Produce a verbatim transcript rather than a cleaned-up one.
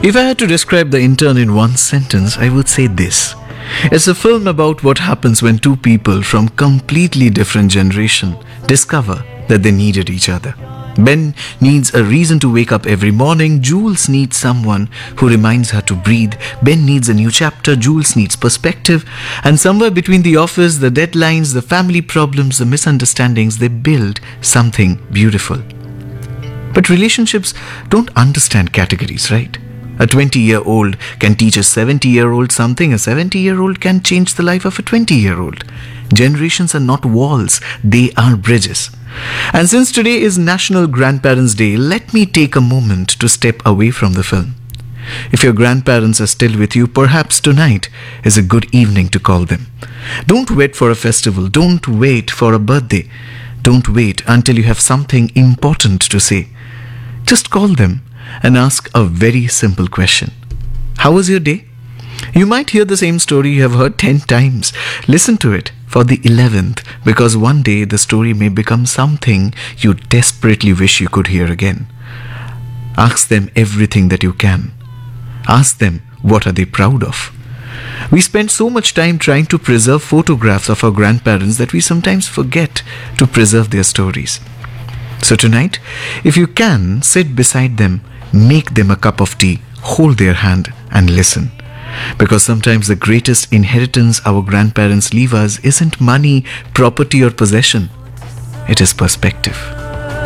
If I had to describe The Intern in one sentence, I would say this. It's a film about what happens when two people from completely different generation discover that they needed each other. Ben needs a reason to wake up every morning. Jules needs someone who reminds her to breathe. Ben needs a new chapter. Jules needs perspective. And somewhere between the office, the deadlines, the family problems, the misunderstandings, they build something beautiful. But relationships don't understand categories, right? A twenty-year-old can teach a seventy-year-old something. A seventy-year-old can change the life of a twenty-year-old. Generations are not walls, they are bridges. And since today is National Grandparents' Day, let me take a moment to step away from the film. If your grandparents are still with you, perhaps tonight is a good evening to call them. Don't wait for a festival. Don't wait for a birthday. Don't wait until you have something important to say. Just call them and ask a very simple question. How was your day? You might hear the same story you have heard ten times. Listen to it for the eleventh, because one day the story may become something you desperately wish you could hear again. Ask them everything that you can. Ask them what are they proud of. We spend so much time trying to preserve photographs of our grandparents that we sometimes forget to preserve their stories. So tonight, if you can, sit beside them, make them a cup of tea, hold their hand and listen. Because sometimes the greatest inheritance our grandparents leave us isn't money, property or possession. It is perspective.